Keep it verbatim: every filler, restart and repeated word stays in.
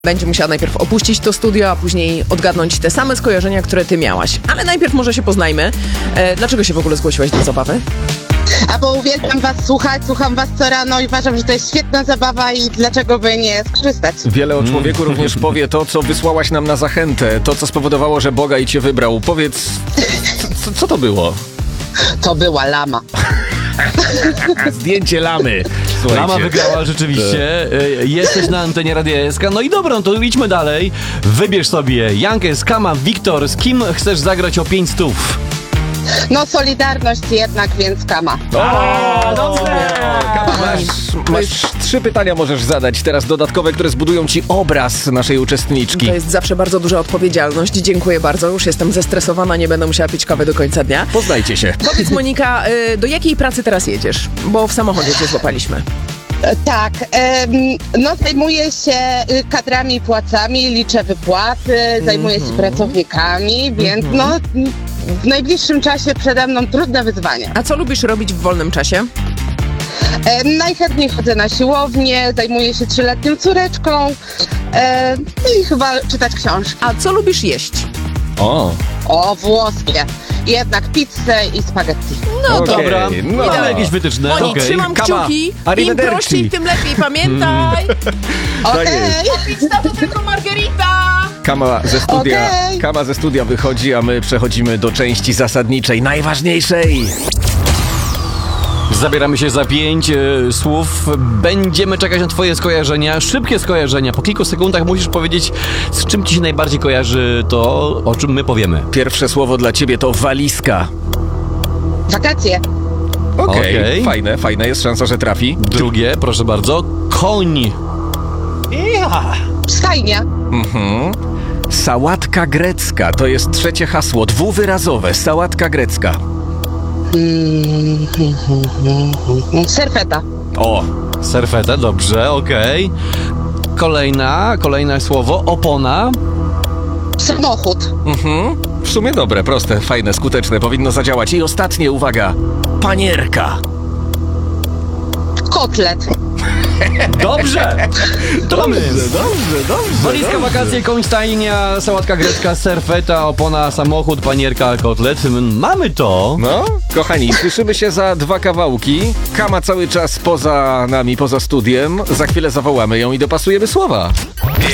Będzie musiała najpierw opuścić to studio, a później odgadnąć te same skojarzenia, które ty miałaś. Ale najpierw może się poznajmy. E, dlaczego się w ogóle zgłosiłaś do zabawy? A bo uwielbiam was słuchać, słucham was co rano i uważam, że to jest świetna zabawa i dlaczego by nie skorzystać. Wiele o człowieku również powie to, co wysłałaś nam na zachętę, to, co spowodowało, że Boga i cię wybrał. Powiedz, co, co to było? To była lama. Zdjęcie lamy. Słuchajcie. Lama wygrała rzeczywiście. Y, Jesteś na antenie Radia S K. No i dobra, no to idźmy dalej. Wybierz sobie Jankę, Kama, Wiktor. Z kim chcesz zagrać o pięć stów? No Solidarność jednak, więc Kama. O, dobrze! Kama, masz, masz trzy pytania możesz zadać teraz dodatkowe, które zbudują ci obraz naszej uczestniczki. To jest zawsze bardzo duża odpowiedzialność. Dziękuję bardzo. Już jestem zestresowana, nie będę musiała pić kawy do końca dnia. Poznajcie się. Powiedz, Monika, y, do jakiej pracy teraz jedziesz? Bo w samochodzie cię złapaliśmy. E, Tak, em, no zajmuję się y, kadrami i płacami, liczę wypłaty, zajmuję się pracownikami, więc no w najbliższym czasie przede mną trudne wyzwania. A co lubisz robić w wolnym czasie? E, najchętniej chodzę na siłownię, zajmuję się trzyletnią córeczką e, no i chyba czytać książki. A co lubisz jeść? O, O, włoskie. Jednak pizzę i spaghetti. No Okej, dobra. no. Mamy jakieś wytyczne. Moni, Okej. trzymam Kama, kciuki. Im arrivederci. prościej, tym lepiej. Pamiętaj. Okej. Pizza to tylko margherita. Kama ze studia, Okej. Kama ze studia wychodzi, a my przechodzimy do części zasadniczej, najważniejszej. Zabieramy się za pięć e, słów. Będziemy czekać na twoje skojarzenia. Szybkie skojarzenia. Po kilku sekundach musisz powiedzieć, z czym ci się najbardziej kojarzy to, o czym my powiemy. Pierwsze słowo dla ciebie to walizka. Wakacje. Okej, Okej. fajne, fajne, jest szansa, że trafi. Drugie, proszę bardzo. Koń. Stajnia. Mhm. Sałatka grecka, to jest trzecie hasło, dwuwyrazowe, sałatka grecka. Serfeta. O, Serfeta, dobrze, okej. Kolejna, kolejne słowo. Opona. Samochód. mhm. W sumie dobre, proste, fajne, skuteczne, powinno zadziałać. I ostatnie, uwaga, panierka. Kotlet. Dobrze! Dobrze, dobrze, dobrze. Walizka, wakacje, koń, stajnia, sałatka grecka, serfeta, opona, samochód, panierka, kotlet. Mamy to! No, kochani, słyszymy się za dwa kawałki. Kama cały czas poza nami, poza studiem. Za chwilę zawołamy ją i dopasujemy słowa.